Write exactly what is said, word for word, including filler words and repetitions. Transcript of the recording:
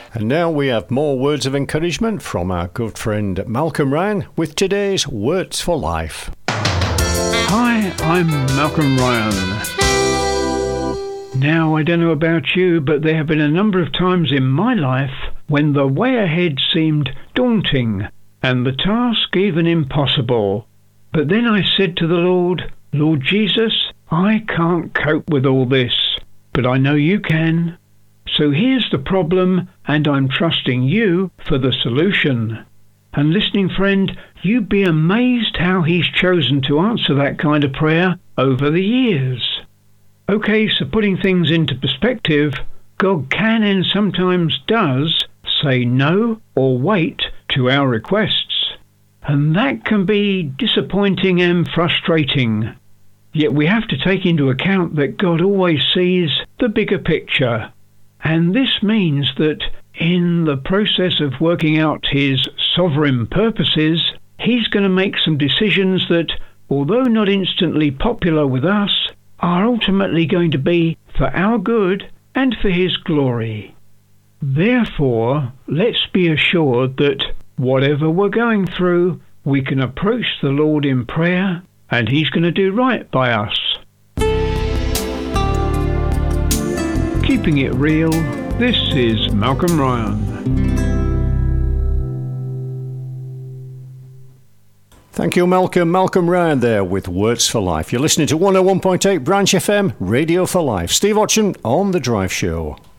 And now we have more words of encouragement from our good friend Malcolm Ryan with today's Words for Life. Hi, I'm Malcolm Ryan. Now, I don't know about you, but there have been a number of times in my life when the way ahead seemed daunting and the task even impossible. But then I said to the Lord, Lord Jesus, I can't cope with all this, but I know you can. So here's the problem, and I'm trusting you for the solution. And listening friend, you'd be amazed how he's chosen to answer that kind of prayer over the years. Okay, so putting things into perspective, God can and sometimes does say no or wait to our requests. And that can be disappointing and frustrating. Yet we have to take into account that God always sees the bigger picture. And this means that in the process of working out his sovereign purposes, he's going to make some decisions that, although not instantly popular with us, are ultimately going to be for our good and for his glory. Therefore, let's be assured that whatever we're going through, we can approach the Lord in prayer, and he's going to do right by us. Keeping it real, this is Malcolm Ryan. Thank you, Malcolm. Malcolm Ryan there with Words for Life. You're listening to one oh one point eight Branch F M, Radio for Life. Steve Otchen on The Drive Show.